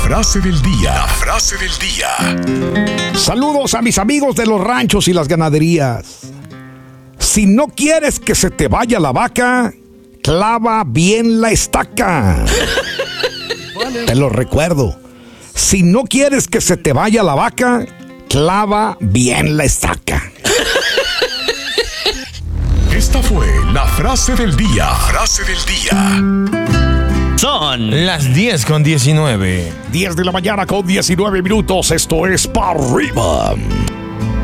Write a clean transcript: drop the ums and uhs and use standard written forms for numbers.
frase del día. La frase del día. Saludos a mis amigos de los ranchos y las ganaderías. Si no quieres que se te vaya la vaca, clava bien la estaca. Te lo recuerdo. Si no quieres que se te vaya la vaca, clava bien la estaca. Esta fue la frase del día. Frase del día. Son las 10:19. 10 de la mañana con 19 minutos. Esto es Pa' Arriba.